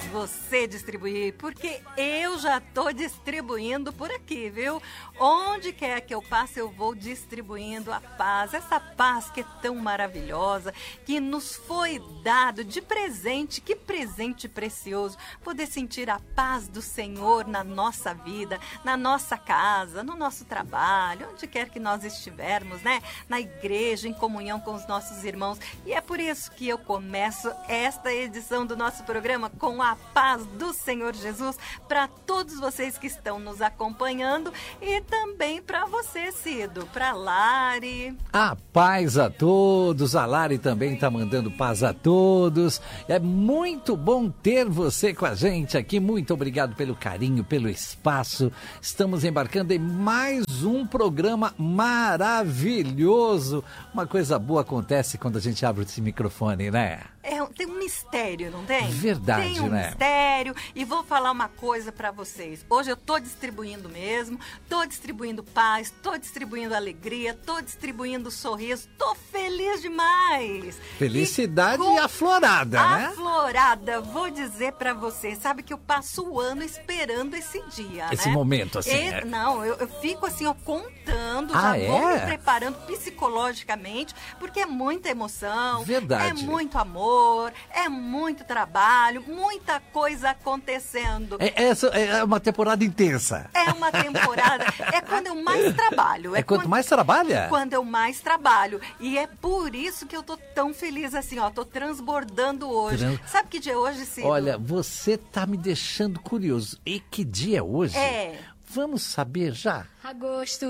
você distribuir, porque eu já tô distribuindo por aqui, viu? Onde quer que eu passe, eu vou distribuindo a paz, essa paz que é tão maravilhosa, que nos foi dado de presente, que presente precioso, poder sentir a paz do Senhor na nossa vida, na nossa casa, no nosso trabalho, onde quer que nós estivermos, né? Na igreja, em comunhão com os nossos irmãos. E é por isso que eu começo esta edição do nosso programa com a paz do Senhor Jesus para todos vocês que estão nos acompanhando e também para você, Cido, para Lari. A paz a todos, a Lari também está mandando paz a todos. É muito bom ter você com a gente aqui. Muito obrigado pelo carinho, pelo espaço. Estamos embarcando em mais um programa maravilhoso. Uma coisa boa acontece quando a gente abre esse microfone, né? Tem um mistério, não tem? Verdade, tem um né? mistério. E vou falar uma coisa para vocês. Hoje eu tô distribuindo mesmo, tô distribuindo paz, tô distribuindo alegria, tô distribuindo sorriso, tô feliz demais. Felicidade aflorada, né? Aflorada, vou dizer para você. Sabe que eu passo o ano esperando esse dia, esse né? momento, assim. Não, eu fico assim, ó, contando, vou me preparando psicologicamente, porque é muita emoção. Verdade. É muito amor. É muito trabalho, muita coisa acontecendo. É uma temporada intensa. É uma temporada, é quando eu mais trabalho. É quanto mais trabalha? Quando eu mais trabalho. E é por isso que eu tô tão feliz assim, ó, tô transbordando hoje. Sabe que dia é hoje, Cido? Olha, você tá me deixando curioso. E que dia é hoje? É. Vamos saber já? Agosto.